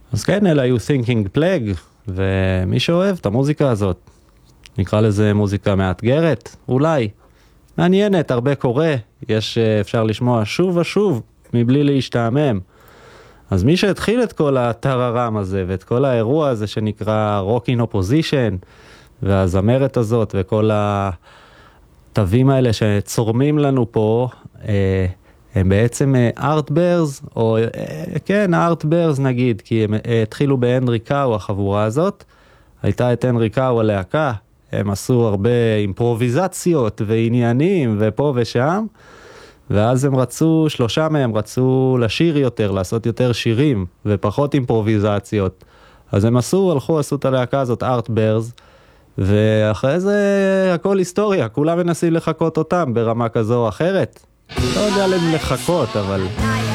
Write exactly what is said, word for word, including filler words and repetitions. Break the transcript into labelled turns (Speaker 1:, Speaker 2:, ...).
Speaker 1: אז כן, אלה היו Thinking Plague, ומי שאוהב את המוזיקה הזאת, נקרא לזה מוזיקה מאתגרת, אולי, מעניינת, הרבה קורה, יש, אפשר לשמוע שוב ושוב, מבלי להשתעמם. אז מי שהתחיל את כל הטררם הזה, ואת כל האירוע הזה שנקרא Rock in Opposition, והזמרת הזאת, וכל התווים האלה שצורמים לנו פה, הם בעצם ארטברס, או כן, ארטברס נגיד, כי הם התחילו בהנרי קאו, החבורה הזאת, הייתה את הנרי קאו הלהקה, הם עשו הרבה אימפרוביזציות ועניינים ופה ושם, ואז הם רצו, שלושה מהם רצו לשיר יותר, לעשות יותר שירים ופחות אימפרוביזציות. אז הם עשו, הלכו, עשו את הלהקה הזאת, ארטברס, ואחרי זה הכל היסטוריה, כולם מנסים לחכות אותם ברמה כזו או אחרת. לא יודע להם לחכות, אבל